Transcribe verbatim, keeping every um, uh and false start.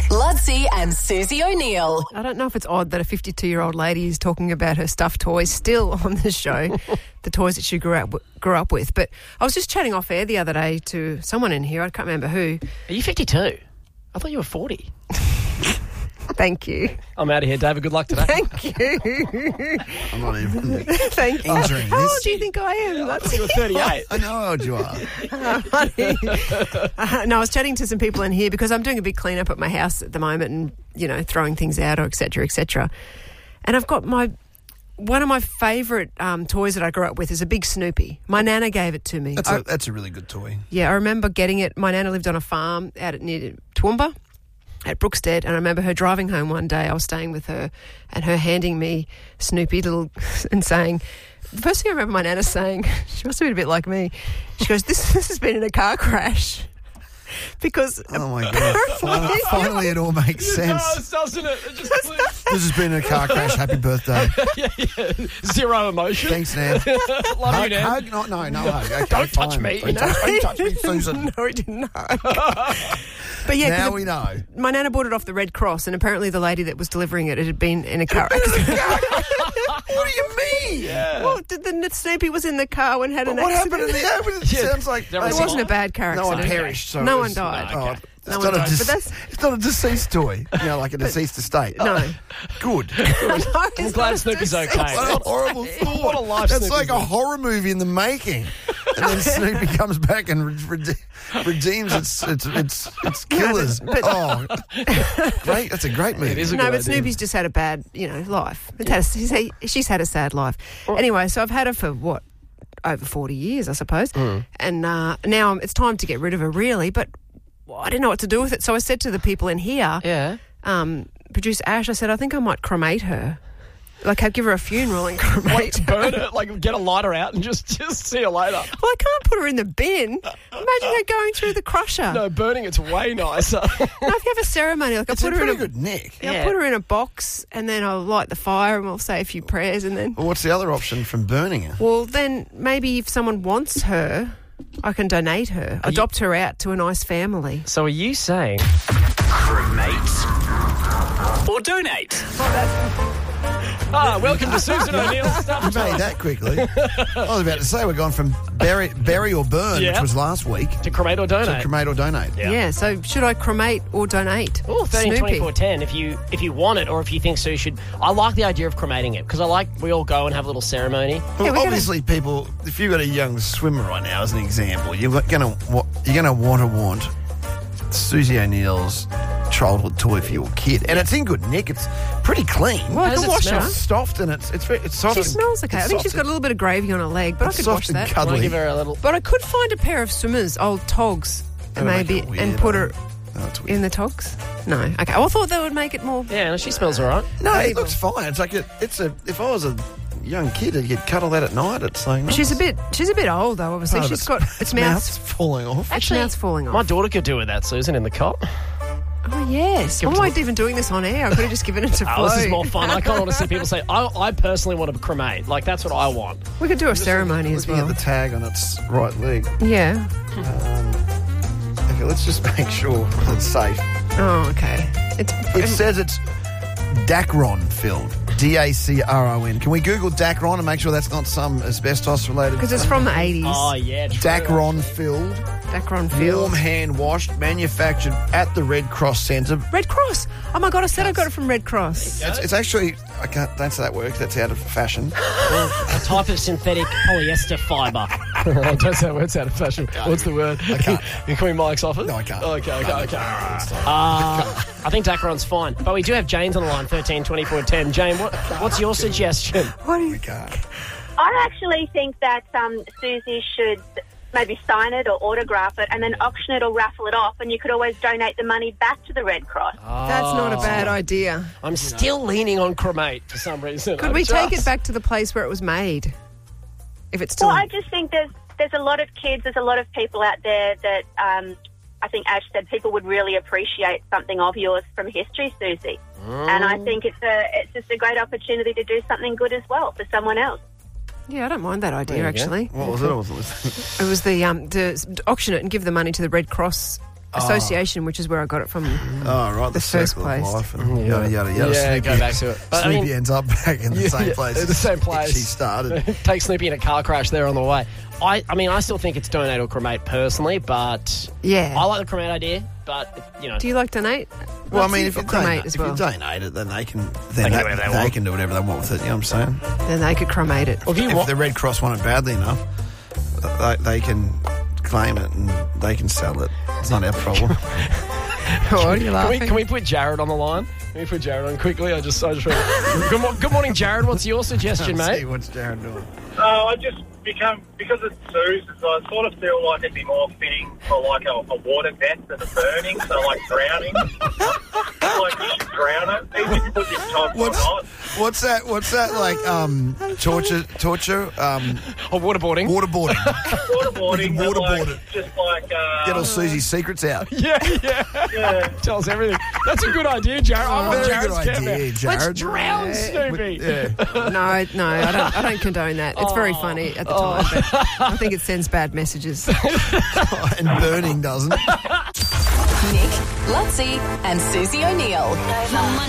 Ludsey and Susie O'Neill. I don't know if it's odd that a fifty-two-year-old lady is talking about her stuffed toys still on the show, the toys that she grew up, grew up with. But I was just chatting off air the other day to someone in here. I can't remember who. Are you fifty-two? I thought you were forty. Thank you. I'm out of here, David. Good luck today. Thank you. I'm not even Thank you. entering How this. old do you think I am? That's You were thirty-eight. I know how old you are. funny. Uh, no, I was chatting to some people in here because I'm doing a big clean-up at my house at the moment and, you know, throwing things out or et cetera, et cetera. And I've got my... One of my favourite um, toys that I grew up with is a big Snoopy. My nana gave it to me. That's I, a, that's a really good toy. yeah, I remember getting it. My nana lived on a farm out at near Toowoomba at Brookstead, and I remember her driving home one day. I was staying with her and her handing me Snoopy little and saying, the first thing I remember my nana saying, she must have been a bit like me, she goes, this, this has been in a car crash. Because Oh, my God. Finally, finally it all makes sense. It does, doesn't it? It just This has been a car crash. Happy birthday. yeah, yeah. Zero emotion. Thanks, Nan. Love you, Hug, Nan. hug, no, no, no hug. Okay, Don't touch fine. me. Don't No. touch, don't touch me, Susan. No, he didn't know. But yeah, 'cause Now it- we know. my nana bought it off the Red Cross, and apparently the lady that was delivering it, it had been in a car accident. What do you mean? Well, did the Snoopy was in the car and had an What accident. happened in the air? It Yeah. sounds like There It was they- wasn't a bad car no accident. one perished. So No it one was- died. Oh, Okay. it's, No not one a died, dis- but that's- it's not a deceased toy. You know, like a deceased estate. No. Good. I'm glad Snoopy's okay. What a horrible thought. What a life That's Snoopy's like a lived. horror movie in the making. And then Snoopy comes back and re- rede- redeems its its its, its killers. Oh, great! That's a great movie. It is a No, good but idea. Snoopy's just had a bad, you know, life. It has, she's, she's had a sad life. Anyway, so I've had her for, what, over forty years, I suppose. Mm. And uh, now it's time to get rid of her, really. But well, I didn't know what to do with it. So I said to the people in here, Yeah. um, producer Ash, I said, I think I might cremate her. Like, I'd give her a funeral and cremate Like, her. burn it, like get a lighter out and just, just see you later. Well, I can't put her in the bin. Imagine her going through the crusher. No, burning it's way nicer. No, if you have a ceremony, like I It's a put her in pretty a good nick. Yeah, Yeah. I'll put her in a box and then I'll light the fire and we'll say a few prayers and then... Well, what's the other option from burning her? Well, then maybe if someone wants her, I can donate her, adopt her out to a nice family. So are you saying... Cremate or donate? Ah, welcome to Susan O'Neill's You Stuff made Time. that quickly. I was about to say we're gone from bury, bury or burn, Yeah. which was last week, To cremate or donate. to cremate or donate. Yeah. Yeah, so should I cremate or donate? Oh, thirteen Snoopy. twenty-four ten. If you if you want it, or if you think Sue should, I like the idea of cremating it because I like we all go and have a little ceremony. Yeah, Well, we're gonna- obviously, people, if you've got a young swimmer right now, as an example, you're gonna wa- you're gonna want to want Susie O'Neill's childhood toy for your kid, and it's in good nick. It's pretty clean. Well, I How does can it wash smell? her. It's soft and it's it's very, it's soft. She and- smells okay. I it's think soft she's got a and- little bit of gravy on her leg, but I it's could soft wash and that. Want to cuddly. give her a little? But I could find a pair of swimmers, old togs, That'll make maybe, it weird, and put her Oh, it's weird. in the togs. No, okay. Well, I thought that would make it more... Yeah, no, she smells all right. No, it Evil. looks fine. It's like a, it's a. If I was a young kid, I'd get cuddle that at night. It's like nice. She's a bit. She's a bit old though. Obviously, Part of she's its- got its mouth. falling off. Actually, mouth's falling off. My daughter could do with that, Susan, in the cot. Oh yes. Give Why it am to I the- even doing this on air? I could have just given it to Flo. Oh, this is more fun. I kind of want to see people say, I, I personally want to cremate. Like, that's what I want. We could do a ceremony as Looking well. at the tag on its right leg. Yeah. Okay, let's just make sure it's safe. Oh, okay. It's It says it's Dacron filled. D A C R O N. Can we Google Dacron and make sure that's not some asbestos related? because it's from the eighties. Oh, yeah. True. Dacron filled, Dacron warm Field. hand washed, manufactured at the Red Cross Centre. Red Cross. Oh my God! I said I got it from Red Cross. It's, it's actually, I can't, don't say that works, that's out of fashion. A type of synthetic polyester fibre. Don't say words out of fashion. What's the word? I can't. Can we Mike's office? No, I can't. Okay, okay, okay. Uh, I think Dacron's fine. But we do have Jane's on the line, thirteen twenty-four ten. Jane, what, what's your suggestion? What do you? We can't. I actually think that um, Susie should maybe sign it or autograph it and then auction it or raffle it off, and you could always donate the money back to the Red Cross. That's not a bad idea. I'm still leaning on cremate for some reason. Could I'm we take it just- back to the place where it was made? If it's still. Well, I just think there's there's a lot of kids, there's a lot of people out there that um, I think Ash said people would really appreciate something of yours from history, Susie. And I think it's a it's just a great opportunity to do something good as well for someone else. Yeah, I don't mind that idea There you go. actually. What was it? I wasn't listening. It was the um to auction it and give the money to the Red Cross association, which is where I got it from. Oh, right, the, The first circle place. of life and yada, yada, yada. Yeah, Snoopy, go back to it. But, I Snoopy mean- ends up back in the Yeah, same yeah, place. the as same place. She started. Take Snoopy in a car crash there on the way. I, I mean, I still think it's donate or cremate personally, but Yeah. I like the cremate idea. But you know, Do you like donate? Well, I Lots mean, of- if you, or cremate donate, as if well. you donate it, then they can then can they, do whatever they they want. can do whatever they want with it. You know what I'm saying? Then they could cremate it. well, if you If want, the Red Cross want it badly enough, they, they can claim it and they can sell it. It's not our problem. What are you can we, laughing? can we put Jared on the line? Can we put Jared on quickly? I just, I just. good, mo- good morning, Jared. What's your suggestion, See mate? what's Darren doing? Uh, I just become, because it's Sue's, I sort of feel like it'd be more fitting for like a, a water death than a burning, so like drowning. Like you should drown it, even if you put your top or What's not. what's that? What's that like? Um, torture, torture, um, Oh, waterboarding. waterboarding. Waterboarding, We can and, like, waterboard it. just like, uh, Get all Susie's secrets out. Yeah, yeah. yeah. Tell us everything. That's a good idea, Jared. I want Very Jared's good camp idea, now. Jared. Let's drown Snoopy. Yeah. No, no, I don't. I don't condone that. It's very funny at the time, but I think it sends bad messages. And burning doesn't. Nick, Lutzi, and Susie O'Neill.